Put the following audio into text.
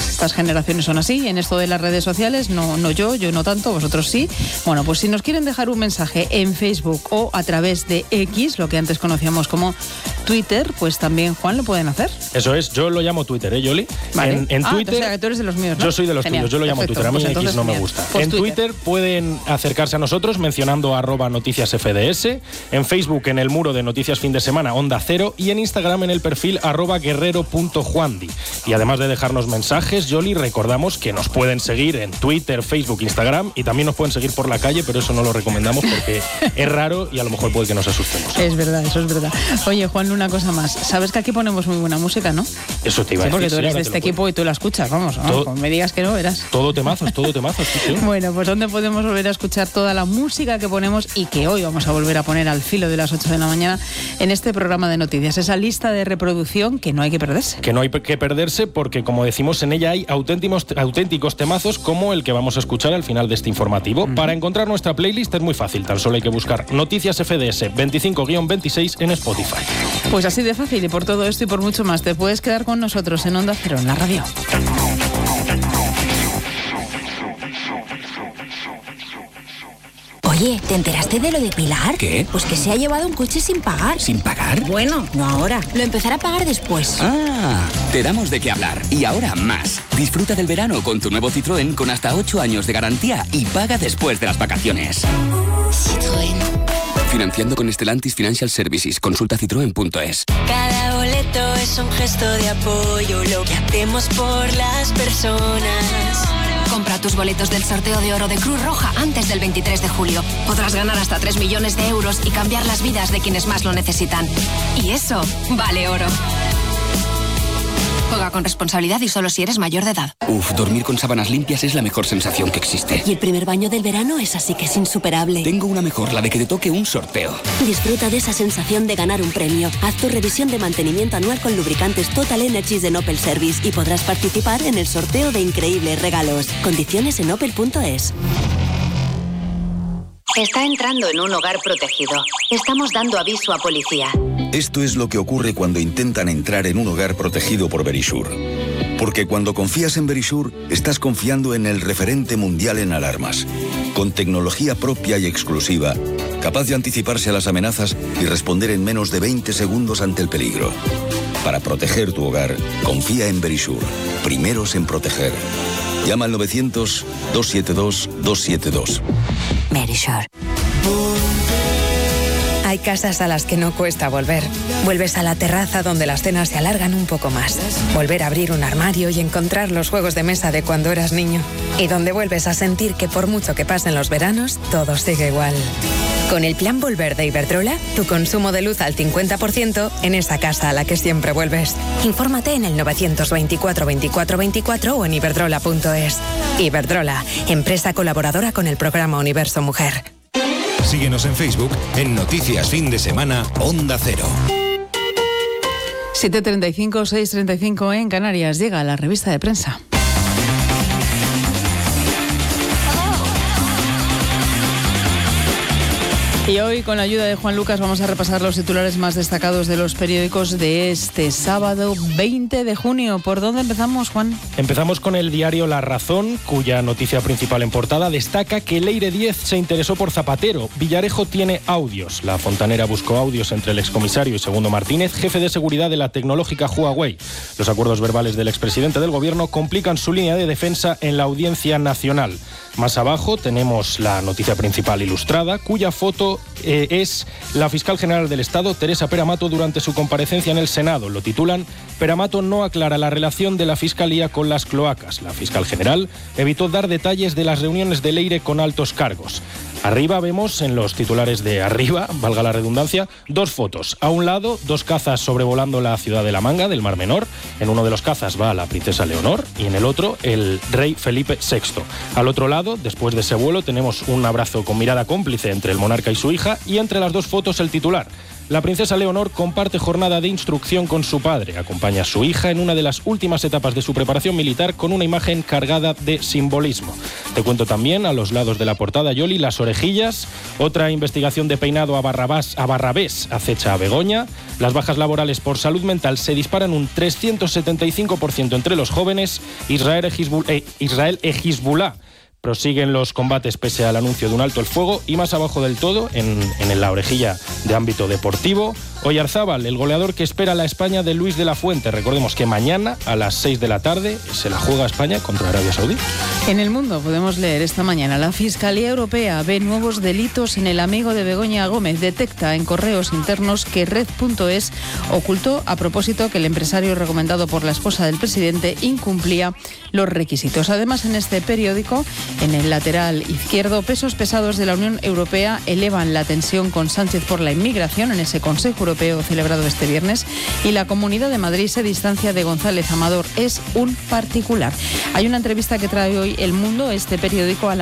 Estas generaciones son así, en esto de las redes sociales, no yo no tanto, vosotros sí. Bueno, pues si nos quieren dejar un mensaje en Facebook o a través de X, lo que antes conocíamos como Twitter, pues también, Juan, lo pueden hacer. Eso es, yo lo llamo Twitter, Yoli. Vale. En Twitter, o sea, que tú eres de los míos, ¿no? Yo soy de los tuyos, yo lo llamo perfecto. Twitter, a mí pues X no me genial. gusta. Pues en Twitter pueden acercarse a nosotros mencionando @noticiasfds, en Facebook en el muro de Noticias Fin de Semana, Onda Cero, y en Instagram en el perfil @guerrero.juandi. Y además de dejarnos mensajes, Yoli, recordamos que nos pueden seguir en Twitter, Facebook, Instagram, y también nos pueden seguir por la calle, pero eso no lo recomendamos porque es raro y a lo mejor puede que nos asustemos. Es verdad, eso es verdad. Oye, Juan, una cosa más. Sabes que aquí ponemos muy buena música, ¿no? Eso te iba a decir. Porque tú eres ahora de este equipo y tú la escuchas, vamos. Como me digas que no, verás. Todo temazos, sí, sí. Bueno, pues ¿dónde podemos volver a escuchar toda la música que ponemos y que hoy vamos a volver a poner al filo de las 8 de la mañana en este programa de noticias? Esa lista de reproducción que no hay que perderse. Que no hay que perderse porque, como decimos, en ella hay auténticos temazos como el que vamos a escuchar al final de este informativo. Para encontrar nuestra playlist es muy fácil, tan solo hay que buscar Noticias FDS 25-26 en Spotify. Pues así de fácil, y por todo esto y por mucho más te puedes quedar con nosotros en Onda Cero, en la radio. Oye, ¿te enteraste de lo de Pilar? ¿Qué? Pues que se ha llevado un coche sin pagar. ¿Sin pagar? Bueno, no ahora. Lo empezará a pagar después. Ah, te damos de qué hablar. Y ahora más. Disfruta del verano con tu nuevo Citroën con hasta 8 años de garantía y paga después de las vacaciones. Citroën. Financiando con Stellantis Financial Services. Consulta citroen.es. Cada boleto es un gesto de apoyo, lo que hacemos por las personas. Compra tus boletos del sorteo de oro de Cruz Roja antes del 23 de julio. Podrás ganar hasta 3 millones de euros y cambiar las vidas de quienes más lo necesitan. Y eso vale oro. Juega con responsabilidad y solo si eres mayor de edad. Dormir con sábanas limpias es la mejor sensación que existe. Y el primer baño del verano es así que es insuperable. Tengo una mejor, la de que te toque un sorteo. Disfruta de esa sensación de ganar un premio. Haz tu revisión de mantenimiento anual con lubricantes Total Energies de Opel Service y podrás participar en el sorteo de increíbles regalos. Condiciones en opel.es. Está entrando en un hogar protegido. Estamos dando aviso a policía. Esto es lo que ocurre cuando intentan entrar en un hogar protegido por Verisure. Porque cuando confías en Verisure, estás confiando en el referente mundial en alarmas. Con tecnología propia y exclusiva, capaz de anticiparse a las amenazas y responder en menos de 20 segundos ante el peligro. Para proteger tu hogar, confía en Verisure. Primeros en proteger. Llama al 900-272-272. Verisure. Hay casas a las que no cuesta volver. Vuelves a la terraza donde las cenas se alargan un poco más. Volver a abrir un armario y encontrar los juegos de mesa de cuando eras niño. Y donde vuelves a sentir que por mucho que pasen los veranos, todo sigue igual. Con el plan Volver de Iberdrola, tu consumo de luz al 50% en esa casa a la que siempre vuelves. Infórmate en el 924 24 24 o en iberdrola.es. Iberdrola, empresa colaboradora con el programa Universo Mujer. Síguenos en Facebook en Noticias Fin de Semana Onda Cero. 7:35, 6:35 en Canarias. Llega la revista de prensa. Y hoy, con la ayuda de Juan Lucas, vamos a repasar los titulares más destacados de los periódicos de este sábado 20 de junio. ¿Por dónde empezamos, Juan? Empezamos con el diario La Razón, cuya noticia principal en portada destaca que Leire Díez se interesó por Zapatero. Villarejo tiene audios. La Fontanera buscó audios entre el excomisario y Segundo Martínez, jefe de seguridad de la tecnológica Huawei. Los acuerdos verbales del expresidente del gobierno complican su línea de defensa en la Audiencia Nacional. Más abajo tenemos la noticia principal ilustrada, cuya foto es la fiscal general del Estado, Teresa Peramato, durante su comparecencia en el Senado. Lo titulan: Peramato no aclara la relación de la Fiscalía con las cloacas. La fiscal general evitó dar detalles de las reuniones de Leire con altos cargos. Arriba vemos, en los titulares de arriba, valga la redundancia, dos fotos. A un lado, dos cazas sobrevolando la ciudad de La Manga, del Mar Menor. En uno de los cazas va la princesa Leonor y en el otro el rey Felipe VI. Al otro lado, después de ese vuelo, tenemos un abrazo con mirada cómplice entre el monarca y su hija, y entre las dos fotos el titular: La princesa Leonor comparte jornada de instrucción con su padre. Acompaña a su hija en una de las últimas etapas de su preparación militar con una imagen cargada de simbolismo. Te cuento también, a los lados de la portada, Yoli, las orejillas. Otra investigación de peinado a Barrabés acecha a Begoña. Las bajas laborales por salud mental se disparan un 375% entre los jóvenes. Israel e Hezbollah prosiguen los combates pese al anuncio de un alto el fuego. Y más abajo del todo, en la orejilla de ámbito deportivo, Oyarzábal, el goleador que espera a la España de Luis de la Fuente. Recordemos que mañana a las 6 de la tarde se la juega España contra Arabia Saudí. En El Mundo podemos leer esta mañana: la Fiscalía Europea ve nuevos delitos en el amigo de Begoña Gómez. Detecta en correos internos que Red.es ocultó a propósito que el empresario recomendado por la esposa del presidente incumplía los requisitos. Además, en este periódico, en el lateral izquierdo, pesos pesados de la Unión Europea elevan la tensión con Sánchez por la inmigración en ese Consejo Europeo celebrado este viernes, y la Comunidad de Madrid se distancia de González Amador. Es un particular. Hay una entrevista que trae hoy El Mundo, este periódico, a la